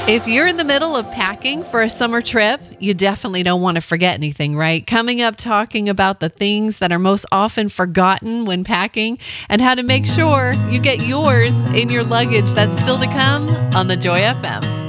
If you're in the middle of packing for a summer trip, you definitely don't want to forget anything, right? Coming up, talking about the things that are most often forgotten when packing and how to make sure you get yours in your luggage that's still to come on the Joy FM.